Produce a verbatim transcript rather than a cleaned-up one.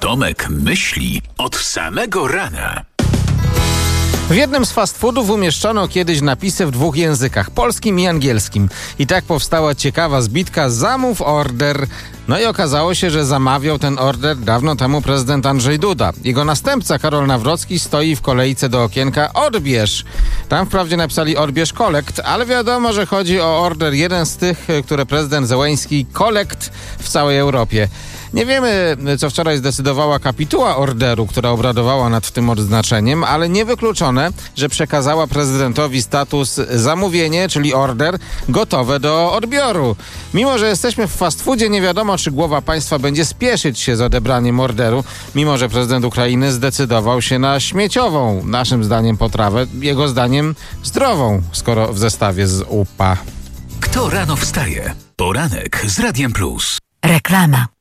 Tomek myśli od samego rana. W jednym z fast foodów umieszczono kiedyś napisy w dwóch językach, polskim i angielskim. I tak powstała ciekawa zbitka "Zamów order". No i okazało się, że zamawiał ten order dawno temu prezydent Andrzej Duda. Jego następca Karol Nawrocki stoi w kolejce do okienka "Odbierz". Tam wprawdzie napisali "Odbierz kolekt", ale wiadomo, że chodzi o order jeden z tych, które prezydent Zełenski kolekt w całej Europie. Nie wiemy, co wczoraj zdecydowała kapituła orderu, która obradowała nad tym odznaczeniem, ale niewykluczone, że przekazała prezydentowi status zamówienie, czyli order, gotowe do odbioru. Mimo że jesteśmy w fast foodzie, nie wiadomo, czy głowa państwa będzie spieszyć się z odebraniem orderu, mimo że prezydent Ukrainy zdecydował się na śmieciową, naszym zdaniem, potrawę, jego zdaniem zdrową, skoro w zestawie z U P A. Kto rano wstaje? Poranek z Radiem Plus. Reklama.